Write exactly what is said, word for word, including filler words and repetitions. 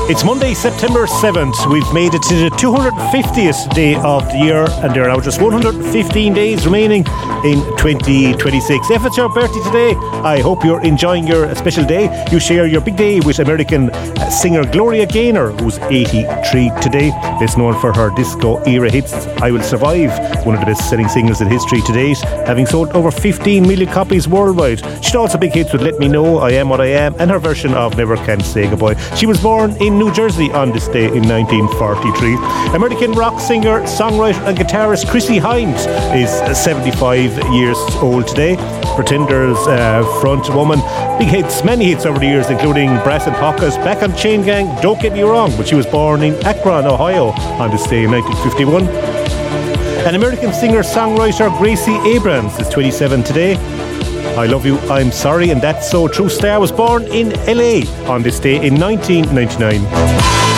It's Monday, September seventh. We've made it to the two hundred fiftieth day of the year, and there are now just one hundred fifteen days remaining in twenty twenty-six. If it's your birthday today, I hope you're enjoying your special day. You share your big day with American singer Gloria Gaynor, who's eighty-three today. Best known for her disco-era hits I Will Survive, one of the best-selling singles in history to date, having sold over fifteen million copies worldwide. She had also big hits with Let Me Know, I Am What I Am, and her version of Never Can Say Goodbye. She was born in New Jersey on this day in nineteen forty-three. American rock singer, songwriter and guitarist Chrissie Hynde is seventy-five years old today. Pretenders uh, front woman. Big hits, many hits over the years, including Brass and Pockets, Back on Chain Gang, Don't Get Me Wrong, but she was born in Akron, Ohio on this day in nineteen fifty-one. An American singer-songwriter, Gracie Abrams, is twenty-seven today. I Love You, I'm Sorry, and That's So True star was born in L A on this day in nineteen ninety-nine.